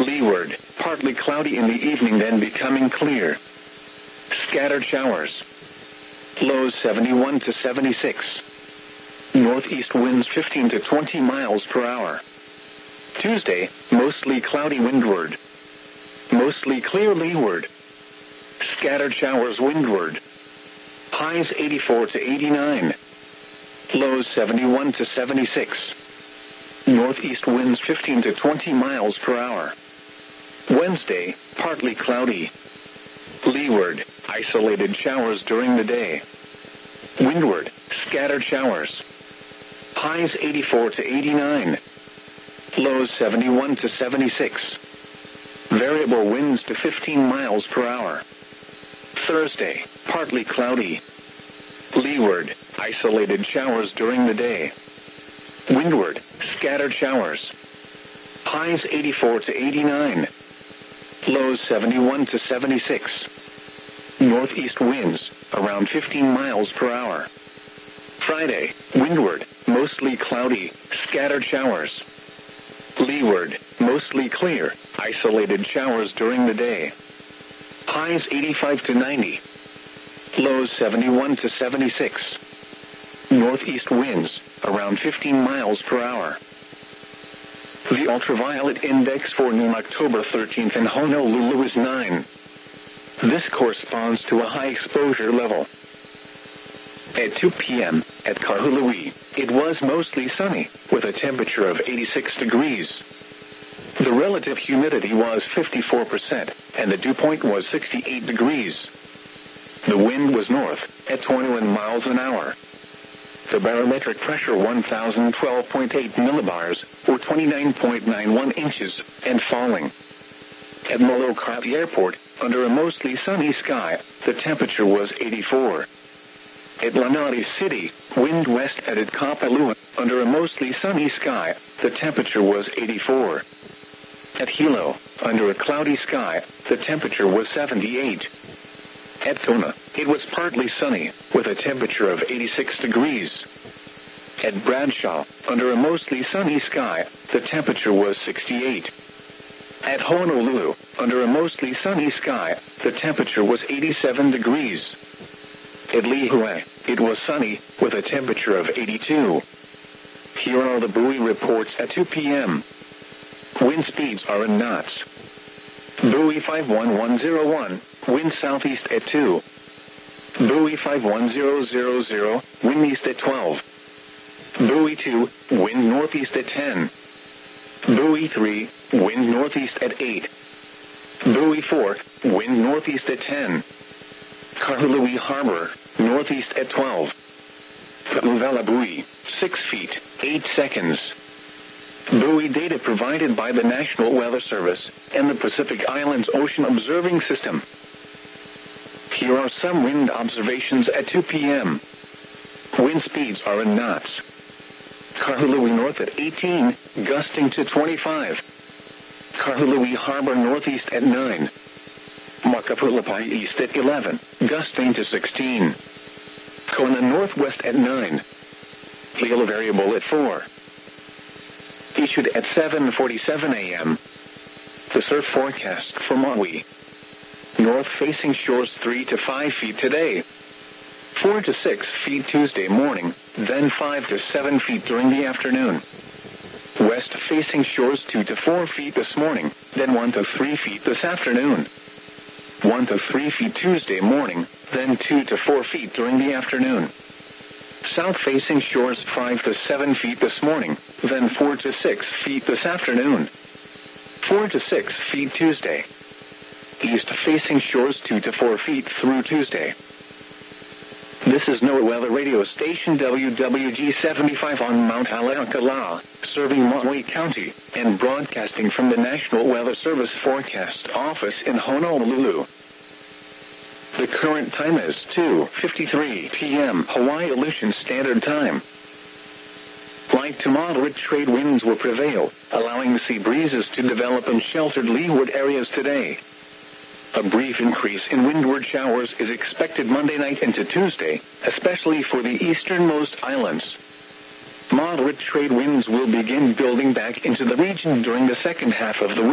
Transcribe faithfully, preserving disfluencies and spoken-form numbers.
Leeward, partly cloudy in the evening then becoming clear. Scattered showers. Lows seventy-one to seventy-six. Northeast winds fifteen to twenty miles per hour. Tuesday, mostly cloudy windward. Mostly clear leeward. Scattered showers windward. Highs eighty-four to eighty-nine. Lows seventy-one to seventy-six. Northeast winds fifteen to twenty miles per hour. Wednesday, partly cloudy. Leeward, isolated showers during the day. Windward, scattered showers. Highs eighty-four to eighty-nine. Lows seventy-one to seventy-six. Variable winds to fifteen miles per hour. Thursday, partly cloudy. Leeward, isolated showers during the day. Windward, scattered showers. Highs eighty-four to eighty-nine. Lows seventy-one to seventy-six. Northeast winds, around fifteen miles per hour. Friday, windward, mostly cloudy, scattered showers. Leeward, mostly clear, isolated showers during the day. Highs eighty-five to ninety. Lows seventy-one to seventy-six. Northeast winds, around fifteen miles per hour. The ultraviolet index for noon October thirteenth in Honolulu is nine. This corresponds to a high exposure level. At two p.m., at Kahului, it was mostly sunny, with a temperature of eighty-six degrees. The relative humidity was fifty-four percent, and the dew point was sixty-eight degrees. The wind was north, at twenty-one miles an hour. The barometric pressure one thousand twelve point eight millibars, or twenty-nine point nine one inches, and falling. At Molokai Airport, under a mostly sunny sky, the temperature was eighty-four. At Lanai City, wind west at Kapalua, under a mostly sunny sky, the temperature was eighty-four. At Hilo, under a cloudy sky, the temperature was seventy-eight. At Kona, it was partly sunny, with a temperature of eighty-six degrees. At Bradshaw, under a mostly sunny sky, the temperature was sixty-eight. At Honolulu, under a mostly sunny sky, the temperature was eighty-seven degrees. At Lihue, it was sunny, with a temperature of eighty-two. Here are the buoy reports at two p.m. Wind speeds are in knots. Buoy five one one zero one, wind southeast at two. Buoy five one zero zero zero, wind east at twelve. Buoy two, wind northeast at ten. Buoy three, wind northeast at eight. Buoy four, wind northeast at ten. Kahului Harbor, northeast at twelve. Ka'uvela buoy, six feet, eight seconds. Buoy data provided by the National Weather Service and the Pacific Islands Ocean Observing System. Here are some wind observations at two p.m. Wind speeds are in knots. Kahului north at eighteen, gusting to twenty-five. Kahului Harbor northeast at nine. Makapulapai east at eleven, gusting to sixteen. Kona northwest at nine. Leela variable at four. Issued at seven forty-seven a.m. The surf forecast for Maui. North-facing shores three to five feet today. four to six feet Tuesday morning, then five to seven feet during the afternoon. West-facing shores two to four feet this morning, then one to three feet this afternoon. one to three feet Tuesday morning, then two to four feet during the afternoon. South-facing shores five to seven feet this morning, then four to six feet this afternoon. four to six feet Tuesday. East-facing shores two to four feet through Tuesday. This is NOAA Weather Radio Station W W G seventy-five on Mount Haleakala, serving Maui County, and broadcasting from the National Weather Service Forecast Office in Honolulu. The current time is two fifty-three p.m. Hawaii Aleutian Standard Time. Light to moderate trade winds will prevail, allowing sea breezes to develop in sheltered leeward areas today. A brief increase in windward showers is expected Monday night into Tuesday, especially for the easternmost islands. Moderate trade winds will begin building back into the region during the second half of the week.